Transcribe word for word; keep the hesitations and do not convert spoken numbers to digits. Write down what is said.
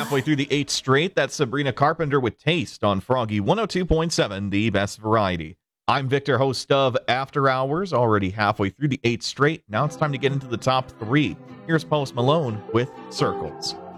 halfway through the eighth straight. That's Sabrina Carpenter with Taste on Froggy one oh two point seven, the best variety. I'm Victor, host of After Hours, already halfway through the eighth straight. Now it's time to get into the top three. Here's Post Malone with Circles.